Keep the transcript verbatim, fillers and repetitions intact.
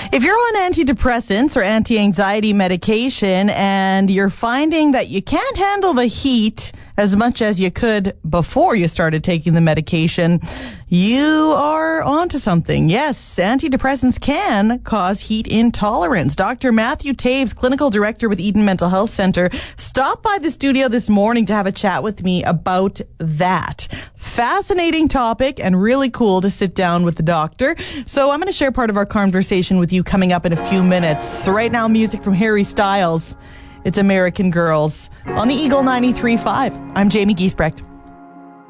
If you're on antidepressants or anti-anxiety medication and you're finding that you can't handle the heat as much as you could before you started taking the medication, you are onto something. Yes, antidepressants can cause heat intolerance. Doctor Matthew Taves, clinical director with Eden Mental Health Center, stopped by the studio this morning to have a chat with me about that. Fascinating topic and really cool to sit down with the doctor. So I'm going to share part of our conversation with you coming up in a few minutes. So right now, music from Harry Styles. It's American Girls on the Eagle ninety-three point five. I'm Jamie Giesbrecht.